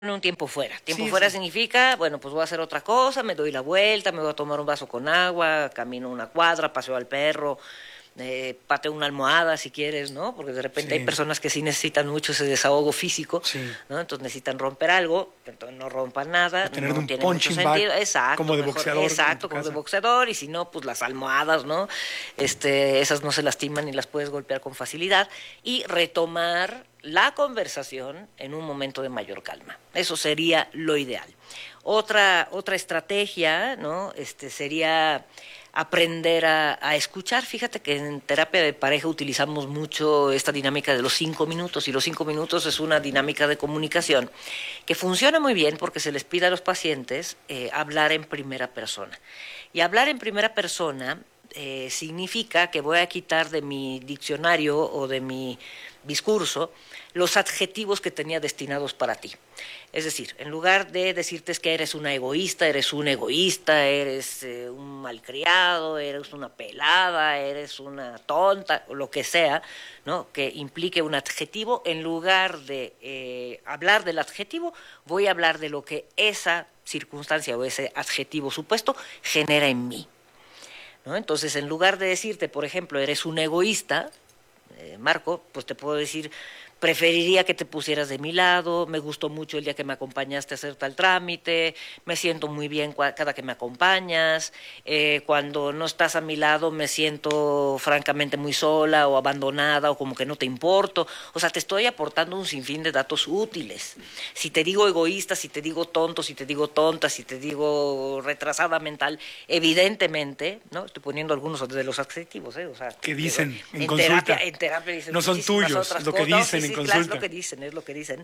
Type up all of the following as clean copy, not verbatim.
un tiempo fuera. Tiempo Sí, fuera sí. significa, bueno, pues voy a hacer otra cosa, me doy la vuelta, me voy a tomar un vaso con agua, camino una cuadra, paseo al perro, pateo una almohada si quieres, ¿no? Porque de repente hay Sí. personas que sí necesitan mucho ese desahogo físico, Sí. ¿no? Entonces necesitan romper algo, entonces no rompan nada, O tener no un tiene mucho punching bag sentido. Exacto, como de mejor, boxeador en exacto, tu como de casa. boxeador, y si no, pues las almohadas, ¿no? Esas no se lastiman y las puedes golpear con facilidad, y retomar la conversación en un momento de mayor calma. Eso sería lo ideal. Otra estrategia, ¿no? Sería aprender a escuchar. Fíjate que en terapia de pareja utilizamos mucho esta dinámica de los 5 minutos, y los 5 minutos es una dinámica de comunicación que funciona muy bien porque se les pide a los pacientes hablar en primera persona. Y hablar en primera persona significa que voy a quitar de mi diccionario o de mi discurso los adjetivos que tenía destinados para ti. Es decir, en lugar de decirte que eres una egoísta, eres un egoísta, eres un malcriado, eres una pelada, eres una tonta, o lo que sea, ¿no? Que implique un adjetivo, en lugar de hablar del adjetivo, voy a hablar de lo que esa circunstancia o ese adjetivo supuesto genera en mí, ¿no? Entonces, en lugar de decirte, por ejemplo, eres un egoísta, Marco, pues te puedo decir, preferiría que te pusieras de mi lado, me gustó mucho el día que me acompañaste a hacer tal trámite, me siento muy bien cada que me acompañas, cuando no estás a mi lado me siento francamente muy sola o abandonada o como que no te importo. O sea, te estoy aportando un sinfín de datos útiles. Si te digo egoísta, si te digo tonto, si te digo tonta, si te digo retrasada mental, evidentemente, ¿no? Estoy poniendo algunos de los adjetivos, o sea, ¿Qué dicen en terapia, consulta? en terapia dicen No son muchísimas tuyos, otras lo que cosas. dicen Sí, en sí, claro, consulta. es lo que dicen.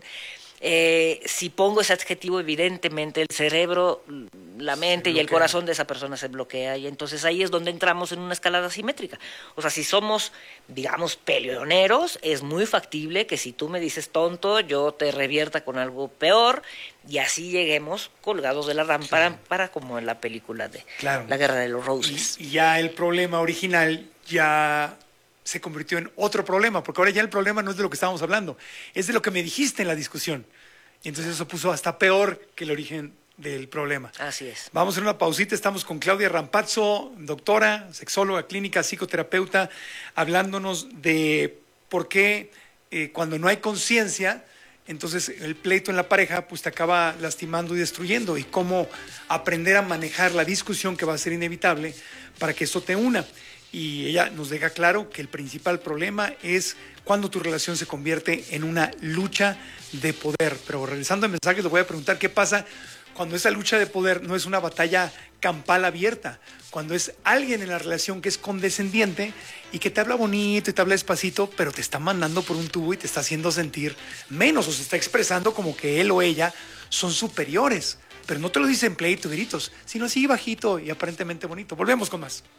Si pongo ese adjetivo, evidentemente el cerebro, la mente y el bloquea. corazón de esa persona se bloquea, y entonces ahí es donde entramos en una escalada simétrica. O sea, si somos, digamos, peleoneros, es muy factible que si tú me dices tonto, yo te revierta con algo peor, y así lleguemos colgados de la lámpara, para como en la película de Claro. La Guerra de los Roses. Y ya el problema original ya se convirtió en otro problema, porque ahora ya el problema no es de lo que estábamos hablando, es de lo que me dijiste en la discusión. Y entonces eso puso hasta peor que el origen del problema. Así es. Vamos a hacer una pausita, estamos con Claudia Rampazzo, doctora, sexóloga clínica, psicoterapeuta, hablándonos de por qué cuando no hay conciencia, entonces el pleito en la pareja pues te acaba lastimando y destruyendo, y cómo aprender a manejar la discusión que va a ser inevitable para que eso te una. Y ella nos deja claro que el principal problema es cuando tu relación se convierte en una lucha de poder. Pero regresando al mensaje, te voy a preguntar qué pasa cuando esa lucha de poder no es una batalla campal abierta, cuando es alguien en la relación que es condescendiente y que te habla bonito y te habla despacito, pero te está mandando por un tubo y te está haciendo sentir menos, o se está expresando como que él o ella son superiores, pero no te lo dice en pleito y gritos, sino así bajito y aparentemente bonito. Volvemos con más.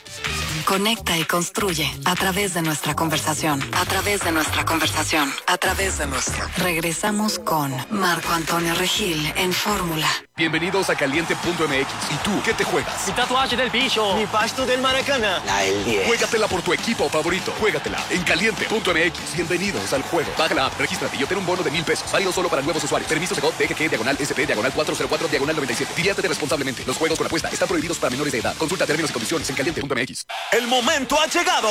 Conecta y construye a través de nuestra conversación. A través de nuestra conversación. A través de nuestra. Regresamos con Marco Antonio Regil en Fórmula. Bienvenidos a Caliente.mx. ¿Y tú qué te juegas? Mi tatuaje del bicho. Mi pasto del Maracaná. La del 10. Juégatela por tu equipo favorito. Juégatela en Caliente.mx. Bienvenidos al juego. Baja la app, regístrate y obtén un bono de $1,000. Válido solo para nuevos usuarios. Permiso de DGG/SP/404/97. Diviértete responsablemente. Los juegos con apuesta están prohibidos para menores de edad. Consulta términos y condiciones en Caliente.mx. El momento ha llegado.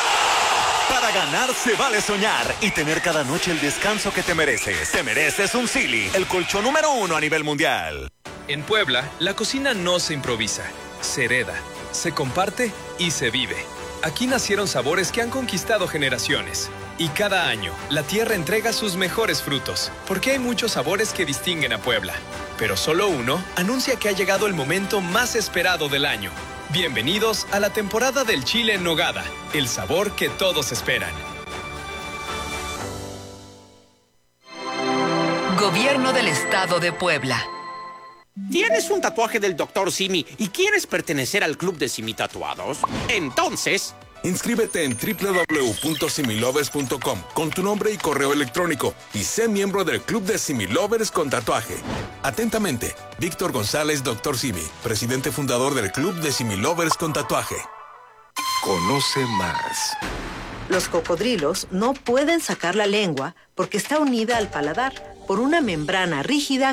Para ganar se vale soñar y tener cada noche el descanso que te mereces. Te mereces un Silly, el colchón número 1 a nivel mundial. En Puebla, la cocina no se improvisa, se hereda, se comparte y se vive. Aquí nacieron sabores que han conquistado generaciones. Y cada año, la tierra entrega sus mejores frutos, porque hay muchos sabores que distinguen a Puebla. Pero solo uno anuncia que ha llegado el momento más esperado del año. Bienvenidos a la temporada del chile en nogada, el sabor que todos esperan. Gobierno del Estado de Puebla. ¿Tienes un tatuaje del Dr. Simi y quieres pertenecer al club de Simi Tatuados? Entonces, inscríbete en www.similovers.com con tu nombre y correo electrónico y sé miembro del club de Similovers con tatuaje. Atentamente, Víctor González, Dr. Simi, presidente fundador del club de Similovers con tatuaje. Conoce más. Los cocodrilos no pueden sacar la lengua porque está unida al paladar. por una membrana rígida